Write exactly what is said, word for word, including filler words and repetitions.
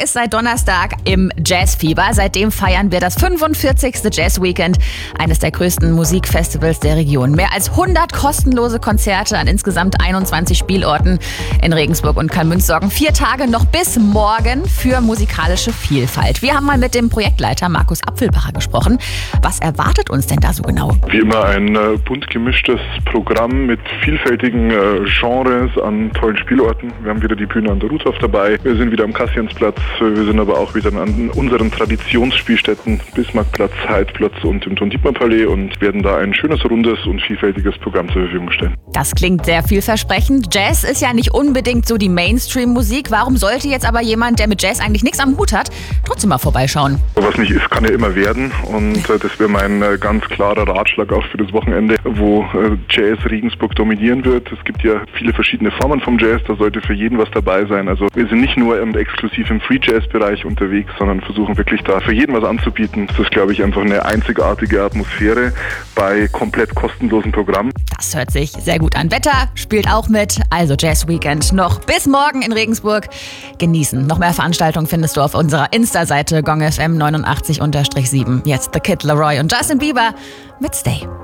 ist seit Donnerstag im Jazzfieber. Seitdem feiern wir das fünfundvierzigste Jazz Weekend, eines der größten Musikfestivals der Region. Mehr als hundert kostenlose Konzerte an insgesamt einundzwanzig Spielorten in Regensburg und Kalmünz sorgen vier Tage noch bis morgen für musikalische Vielfalt. Wir haben mal mit dem Projektleiter Markus Apfelbacher gesprochen. Was erwartet uns denn da so genau? Wie immer ein äh, bunt gemischtes Programm mit vielfältigen äh, Genres an tollen Spielorten. Wir haben wieder die Bühne an der Ruthof dabei. Wir sind wieder am Kassiansplatz. Wir sind aber auch wieder an unseren Traditionsspielstätten Bismarckplatz, Heidplatz und im Ton-Dietmar-Palais und werden da ein schönes, rundes und vielfältiges Programm zur Verfügung stellen. Das klingt sehr vielversprechend. Jazz ist ja nicht unbedingt so die Mainstream-Musik. Warum sollte jetzt aber jemand, der mit Jazz eigentlich nichts am Hut hat, trotzdem mal vorbeischauen? Was nicht ist, kann ja immer werden. Und äh, das wäre mein äh, ganz klarer Ratschlag auch für das Wochenende, wo äh, Jazz Regensburg dominieren wird. Es gibt ja viele verschiedene Formen vom Jazz, da sollte für jeden was dabei sein. Also wir sind nicht nur ähm, exklusiv im Free-Jazz-Bereich unterwegs, sondern versuchen wirklich da für jeden was anzubieten. Das ist, glaube ich, einfach eine einzigartige Atmosphäre bei komplett kostenlosem Programm. Das hört sich sehr gut an. Wetter spielt auch mit, also Jazz Weekend noch bis morgen in Regensburg. Genießen. Noch mehr Veranstaltungen findest du auf unserer Insta-Seite gong F M neunundachtzig sieben. Jetzt The Kid Laroi und Justin Bieber mit Stay.